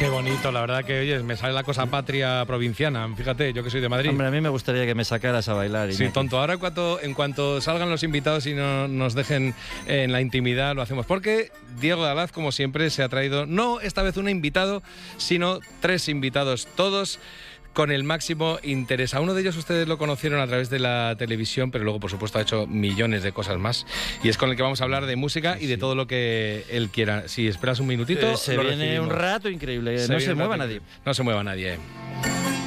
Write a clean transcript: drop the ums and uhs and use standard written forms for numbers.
Qué bonito, la verdad que, oye, me sale la cosa patria provinciana. Fíjate, yo que soy de Madrid. Hombre, a mí me gustaría que me sacaras a bailar. Sí, tonto. Ahora en cuanto salgan los invitados y no nos dejen en la intimidad, lo hacemos. Porque Diego Dalaz, como siempre, se ha traído, no esta vez un invitado, sino 3 invitados, todos con el máximo interés. A uno de ellos ustedes lo conocieron a través de la televisión, pero luego, por supuesto, ha hecho millones de cosas más. Y es con el que vamos a hablar de música y de todo lo que él quiera. Si esperas un minutito, se lo viene recibimos. Un rato increíble. No se mueva nadie. No se mueva nadie.